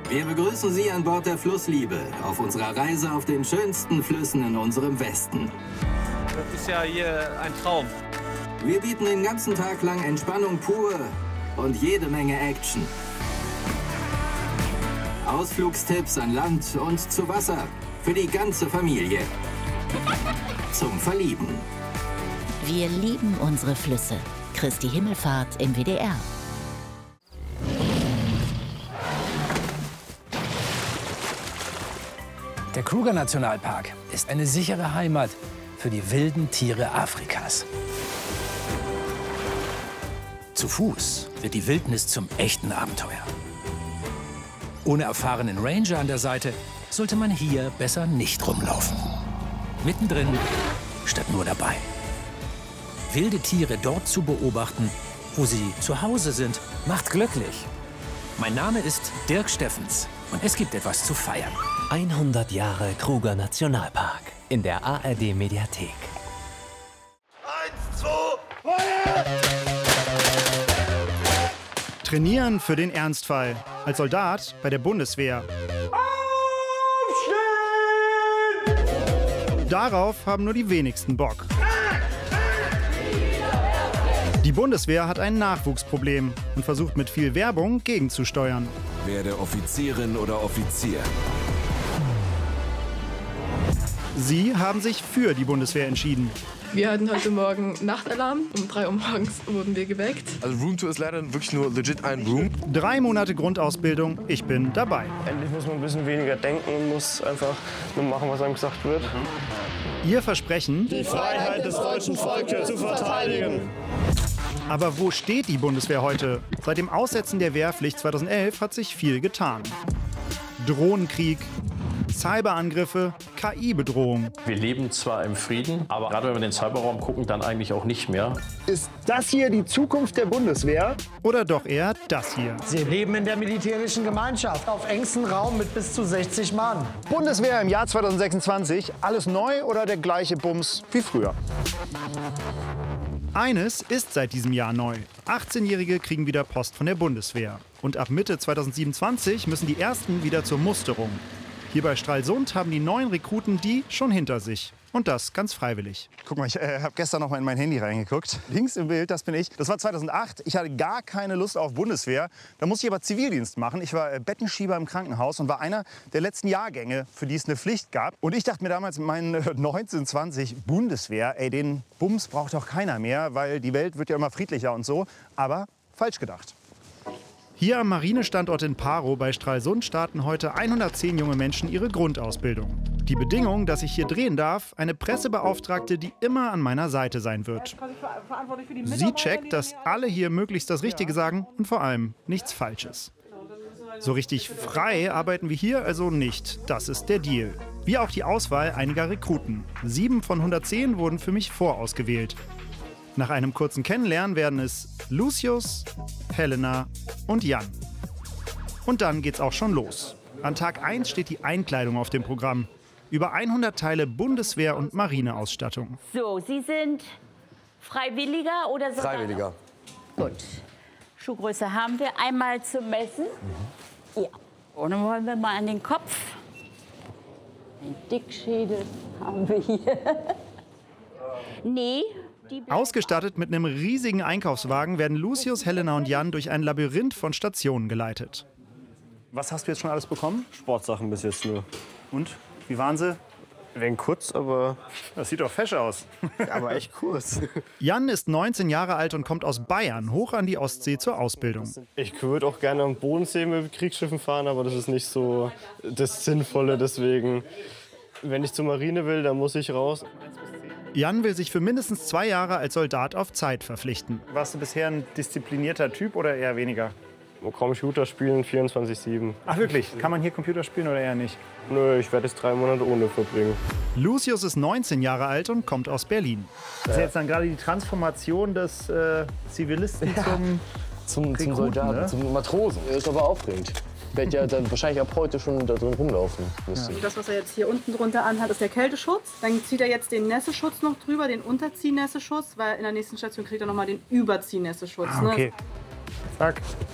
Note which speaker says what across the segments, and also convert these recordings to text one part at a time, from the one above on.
Speaker 1: Wir begrüßen Sie an Bord der Flussliebe auf unserer Reise auf den schönsten Flüssen in unserem Westen.
Speaker 2: Das ist ja hier ein Traum.
Speaker 1: Wir bieten den ganzen Tag lang Entspannung pur und jede Menge Action. Ausflugstipps an Land und zu Wasser für die ganze Familie. Zum Verlieben.
Speaker 3: Wir lieben unsere Flüsse. Christi Himmelfahrt im WDR.
Speaker 4: Der Kruger-Nationalpark ist eine sichere Heimat für die wilden Tiere Afrikas. Zu Fuß wird die Wildnis zum echten Abenteuer. Ohne erfahrenen Ranger an der Seite sollte man hier besser nicht rumlaufen. Mittendrin statt nur dabei. Wilde Tiere dort zu beobachten, wo sie zu Hause sind, macht glücklich. Mein Name ist Dirk Steffens und es gibt etwas zu feiern.
Speaker 5: 100 Jahre Kruger Nationalpark in der ARD Mediathek.
Speaker 6: 1, 2, Feuer!
Speaker 7: Trainieren für den Ernstfall. Als Soldat bei der Bundeswehr. Aufstehen! Darauf haben nur die wenigsten Bock. Die Bundeswehr hat ein Nachwuchsproblem und versucht mit viel Werbung gegenzusteuern.
Speaker 6: Werde Offizierin oder Offizier.
Speaker 7: Sie haben sich für die Bundeswehr entschieden.
Speaker 8: Wir hatten heute Morgen Nachtalarm. Um 3 Uhr morgens wurden wir geweckt.
Speaker 9: Also Roomtour ist leider wirklich nur legit ein Room.
Speaker 7: 3 Monate Grundausbildung, ich bin dabei.
Speaker 10: Endlich muss man ein bisschen weniger denken und muss einfach nur machen, was einem gesagt wird.
Speaker 7: Ihr Versprechen?
Speaker 10: Die Freiheit des deutschen Volkes zu verteidigen.
Speaker 7: Aber wo steht die Bundeswehr heute? Seit dem Aussetzen der Wehrpflicht 2011 hat sich viel getan. Drohnenkrieg, Cyberangriffe, KI-Bedrohung.
Speaker 11: Wir leben zwar im Frieden, aber gerade wenn wir in den Cyberraum gucken, dann eigentlich auch nicht mehr.
Speaker 12: Ist das hier die Zukunft der Bundeswehr?
Speaker 7: Oder doch eher das hier?
Speaker 13: Sie leben in der militärischen Gemeinschaft auf engstem Raum mit bis zu 60 Mann.
Speaker 12: Bundeswehr im Jahr 2026, alles neu oder der gleiche Bums wie früher?
Speaker 7: Eines ist seit diesem Jahr neu. 18-Jährige kriegen wieder Post von der Bundeswehr. Und ab Mitte 2027 müssen die Ersten wieder zur Musterung. Hier bei Stralsund haben die neuen Rekruten die schon hinter sich. Und das ganz freiwillig.
Speaker 14: Guck mal, ich habe gestern noch mal in mein Handy reingeguckt. Links im Bild, das bin ich. Das war 2008. Ich hatte gar keine Lust auf Bundeswehr. Da musste ich aber Zivildienst machen. Ich war Bettenschieber im Krankenhaus und war einer der letzten Jahrgänge, für die es eine Pflicht gab. Und ich dachte mir damals mit meinen 19, 20, Bundeswehr, ey, den Bums braucht doch keiner mehr, weil die Welt wird ja immer friedlicher und so. Aber falsch gedacht.
Speaker 7: Hier am Marinestandort in Paro bei Stralsund starten heute 110 junge Menschen ihre Grundausbildung. Die Bedingung, dass ich hier drehen darf, eine Pressebeauftragte, die immer an meiner Seite sein wird. Sie checkt, dass alle hier möglichst das Richtige sagen und vor allem nichts Falsches. So richtig frei arbeiten wir hier also nicht. Das ist der Deal. Wie auch die Auswahl einiger Rekruten. 7 von 110 wurden für mich vorausgewählt. Nach einem kurzen Kennenlernen werden es Lucius, Helena und Jan. Und dann geht's auch schon los. An Tag 1 steht die Einkleidung auf dem Programm. Über 100 Teile Bundeswehr- und Marineausstattung.
Speaker 15: So, Sie sind Freiwilliger oder Soldat?
Speaker 9: Freiwilliger.
Speaker 15: Gut. Schuhgröße haben wir. Einmal zum Messen. Ja. Und dann wollen wir mal an den Kopf. Den Dickschädel haben wir hier. Nee.
Speaker 7: Ausgestattet mit einem riesigen Einkaufswagen werden Lucius, Helena und Jan durch ein Labyrinth von Stationen geleitet.
Speaker 14: Was hast du jetzt schon alles bekommen?
Speaker 10: Sportsachen bis jetzt nur.
Speaker 14: Und? Wie waren sie?
Speaker 10: Ein wenig kurz, aber...
Speaker 14: Das sieht doch fesch aus.
Speaker 10: Aber echt kurz.
Speaker 7: Jan ist 19 Jahre alt und kommt aus Bayern, hoch an die Ostsee zur Ausbildung.
Speaker 10: Ich würde auch gerne am Bodensee mit Kriegsschiffen fahren, aber das ist nicht so das Sinnvolle. Deswegen, wenn ich zur Marine will, dann muss ich raus.
Speaker 7: Jan will sich für mindestens 2 Jahre als Soldat auf Zeit verpflichten.
Speaker 14: Warst du bisher ein disziplinierter Typ oder eher weniger?
Speaker 10: Computer spielen 24/7.
Speaker 14: Ach wirklich? Kann man hier Computer spielen oder eher nicht?
Speaker 10: Nö, ich werde jetzt 3 Monate ohne verbringen.
Speaker 7: Lucius ist 19 Jahre alt und kommt aus Berlin.
Speaker 14: Das ist jetzt dann gerade die Transformation des Zivilisten zum
Speaker 11: Zum Soldaten,
Speaker 14: ne?
Speaker 11: zum Matrosen.
Speaker 10: Das ist aber aufregend. Ich werde ja dann wahrscheinlich ab heute schon da drin rumlaufen müssen.
Speaker 8: Das, was er jetzt hier unten drunter anhat, ist der Kälteschutz. Dann zieht er jetzt den Nässeschutz noch drüber, den Unterziehnässeschutz, weil in der nächsten Station kriegt er noch mal den Überziehnässeschutz.
Speaker 14: Ah, okay. Zack.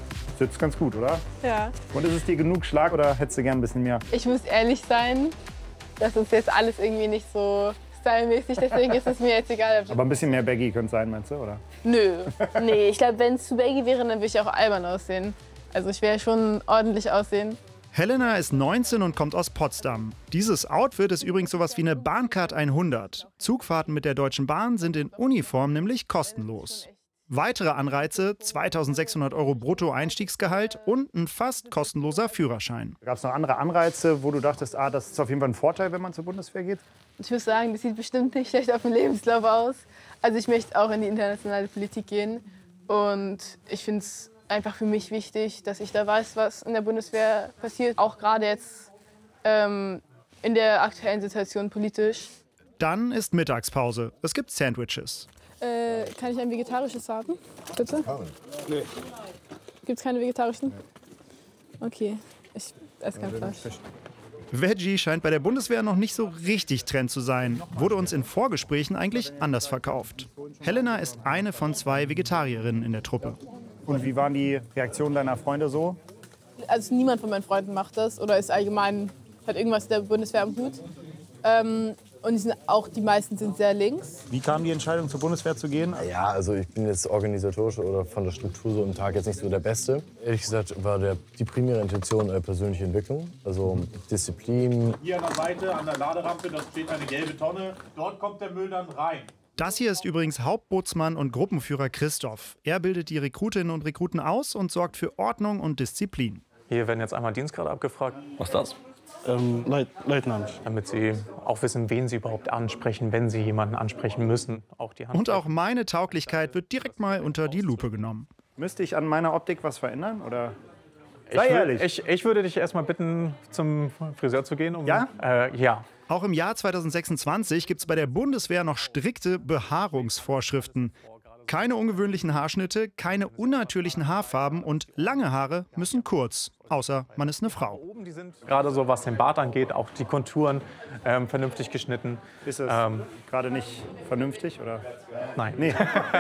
Speaker 14: Sitzt ganz gut, oder?
Speaker 16: Ja.
Speaker 14: Und ist es dir genug Schlag oder hättest du gern ein bisschen mehr?
Speaker 16: Ich muss ehrlich sein, das ist jetzt alles irgendwie nicht so stylmäßig, deswegen ist es mir jetzt egal.
Speaker 14: Aber ein bisschen mehr baggy könnte sein, meinst du, oder?
Speaker 16: Nö. Nee, ich glaube, wenn es zu baggy wäre, dann würde ich auch albern aussehen. Also ich wäre schon ordentlich aussehen.
Speaker 7: Helena ist 19 und kommt aus Potsdam. Dieses Outfit ist übrigens sowas wie eine Bahncard 100. Zugfahrten mit der Deutschen Bahn sind in Uniform nämlich kostenlos. Weitere Anreize, 2.600 € Brutto-Einstiegsgehalt und ein fast kostenloser Führerschein.
Speaker 14: Gab es noch andere Anreize, wo du dachtest, das ist auf jeden Fall ein Vorteil, wenn man zur Bundeswehr geht?
Speaker 16: Ich muss sagen, das sieht bestimmt nicht schlecht auf dem Lebenslauf aus. Also ich möchte auch in die internationale Politik gehen und ich finde es einfach für mich wichtig, dass ich da weiß, was in der Bundeswehr passiert, auch gerade jetzt in der aktuellen Situation politisch.
Speaker 7: Dann ist Mittagspause. Es gibt Sandwiches.
Speaker 16: Kann ich ein vegetarisches haben, bitte? Nee. Gibt es keine vegetarischen? Okay, ich esse kein Fleisch.
Speaker 7: Veggie scheint bei der Bundeswehr noch nicht so richtig Trend zu sein. Wurde uns in Vorgesprächen eigentlich anders verkauft. Helena ist eine von 2 Vegetarierinnen in der Truppe.
Speaker 14: Und wie waren die Reaktionen deiner Freunde so?
Speaker 16: Also niemand von meinen Freunden macht das oder ist allgemein, hat irgendwas mit der Bundeswehr am Hut. Und die meisten sind sehr links.
Speaker 14: Wie kam die Entscheidung, zur Bundeswehr zu gehen?
Speaker 10: Ja, also ich bin jetzt organisatorisch oder von der Struktur so im Tag jetzt nicht so der Beste. Ehrlich gesagt war die primäre Intention persönliche Entwicklung, also Disziplin.
Speaker 17: Hier an der Seite, an der Laderampe, da steht eine gelbe Tonne. Dort kommt der Müll dann rein.
Speaker 7: Das hier ist übrigens Hauptbootsmann und Gruppenführer Christoph. Er bildet die Rekrutinnen und Rekruten aus und sorgt für Ordnung und Disziplin.
Speaker 2: Hier werden jetzt einmal Dienstgrade abgefragt.
Speaker 10: Was ist das?
Speaker 2: Leutnant. Damit Sie auch wissen, wen Sie überhaupt ansprechen, wenn Sie jemanden ansprechen müssen. Auch die Hand.
Speaker 7: Und auch meine Tauglichkeit wird direkt mal unter die Lupe genommen.
Speaker 14: Müsste ich an meiner Optik was verändern? Oder? Sei ehrlich.
Speaker 2: Ich würde dich erst mal bitten, zum Friseur zu gehen.
Speaker 7: Ja?
Speaker 2: Ja.
Speaker 7: Auch im Jahr 2026 gibt es bei der Bundeswehr noch strikte Behaarungsvorschriften. Keine ungewöhnlichen Haarschnitte, keine unnatürlichen Haarfarben und lange Haare müssen kurz, außer man ist eine Frau.
Speaker 2: Gerade so, was den Bart angeht, auch die Konturen vernünftig geschnitten.
Speaker 14: Ist das gerade nicht vernünftig, oder?
Speaker 2: Nein.
Speaker 14: Nee.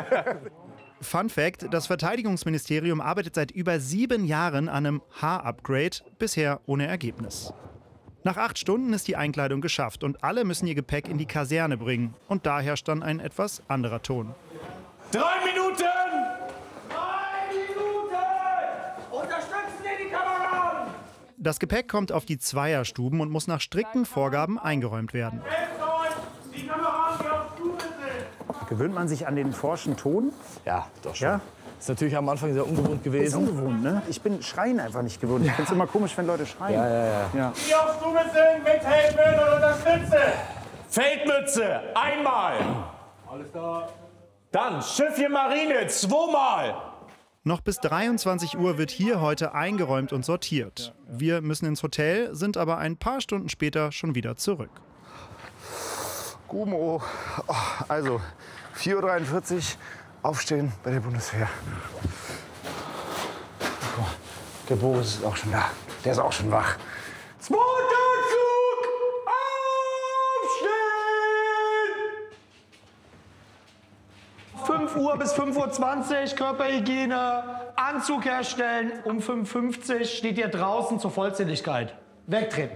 Speaker 7: Fun Fact, das Verteidigungsministerium arbeitet seit über 7 Jahren an einem Haar-Upgrade, bisher ohne Ergebnis. Nach 8 Stunden ist die Einkleidung geschafft und alle müssen ihr Gepäck in die Kaserne bringen. Und da herrscht dann ein etwas anderer Ton.
Speaker 17: 3 Minuten! 3 Minuten! Unterstützen Sie die Kameraden!
Speaker 7: Das Gepäck kommt auf die Zweierstuben und muss nach strikten Vorgaben eingeräumt werden.
Speaker 17: Die Kameraden, die auf Stufe sind!
Speaker 14: Gewöhnt man sich an den forschen Ton?
Speaker 10: Ja, doch schon.
Speaker 14: Ja?
Speaker 10: Ist natürlich am Anfang sehr ungewohnt gewesen.
Speaker 14: Ist ungewohnt, ne? Ich bin Schreien einfach nicht gewohnt. Ich finde es immer komisch, wenn Leute schreien. Ja.
Speaker 17: Die auf Stufe sind, mithelfen und unterstützen! Feldmütze, einmal! Alles klar. Dann Schiffchen Marine, 2-mal!
Speaker 7: Noch bis 23 Uhr wird hier heute eingeräumt und sortiert. Wir müssen ins Hotel, sind aber ein paar Stunden später schon wieder zurück.
Speaker 14: Gumo. Also, 4:43 Uhr, aufstehen bei der Bundeswehr. Guck mal, der Boris ist auch schon da. Der ist auch schon wach.
Speaker 17: Zweiter Zug! Aufstehen!
Speaker 13: 5 Uhr bis 5:20 Uhr Körperhygiene, Anzug herstellen. Um 5:50 Uhr steht ihr draußen zur Vollzähligkeit. Wegtreten.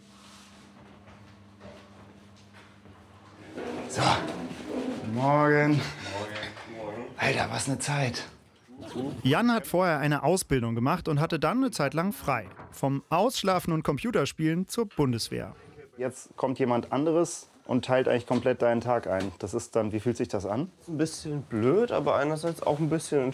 Speaker 14: So, morgen. Alter, was eine Zeit.
Speaker 7: Jan hat vorher eine Ausbildung gemacht und hatte dann eine Zeit lang frei. Vom Ausschlafen und Computerspielen zur Bundeswehr.
Speaker 14: Jetzt kommt jemand anderes und teilt eigentlich komplett deinen Tag ein. Das ist dann, wie fühlt sich das an?
Speaker 10: Ein bisschen blöd, aber einerseits auch ein bisschen